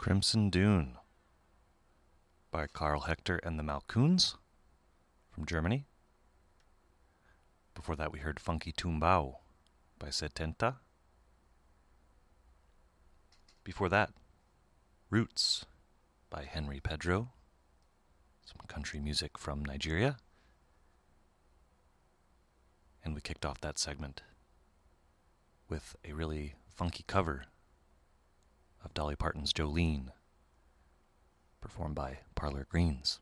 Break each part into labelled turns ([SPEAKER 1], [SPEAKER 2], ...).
[SPEAKER 1] Crimson Dune by Karl Hector and the Malkoons from Germany. Before that we heard Funky Tumbao by Setenta. Before that, Roots by Henry Pedro, some country music from Nigeria. And we kicked off that segment with a really funky cover of Dolly Parton's Jolene, performed by Parlor Greens.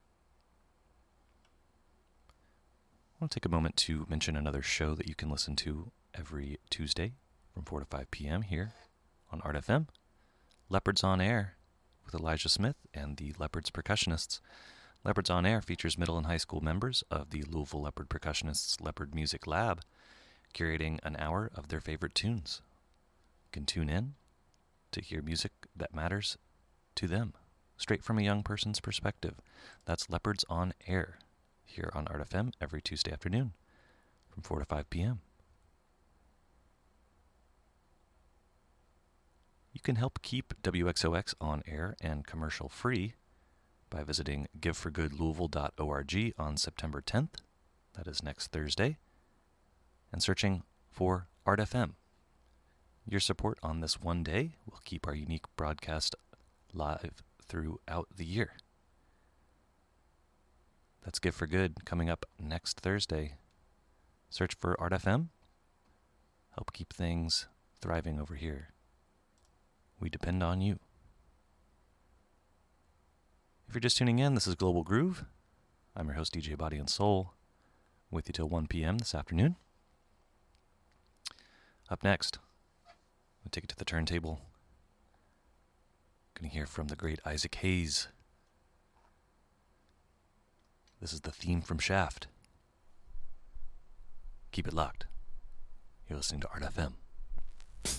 [SPEAKER 1] I want to take a moment to mention another show that you can listen to every Tuesday from 4 to 5 p.m. here on Art FM, Leopards on Air with Elijah Smith and the Leopards Percussionists. Leopards on Air features middle and high school members of the Louisville Leopard Percussionists Leopard Music Lab, curating an hour of their favorite tunes. You can tune in to hear music that matters to them, straight from a young person's perspective. That's Leopards on Air here on Art FM every Tuesday afternoon from 4 to 5 p.m. You can help keep WXOX on air and commercial free by visiting giveforgoodlouisville.org on September 10th, that is next Thursday, and searching for Art FM. Your support on this one day will keep our unique broadcast live throughout the year. That's Give for Good coming up next Thursday. Search for Art FM. Help keep things thriving over here. We depend on you. If you're just tuning in, this is Global Groove. I'm your host, DJ Body and Soul, with you till 1 p.m. this afternoon. Up next, we'll take it to the turntable. Gonna hear from the great Isaac Hayes. This is the theme from Shaft. Keep it locked. You're listening to Art FM.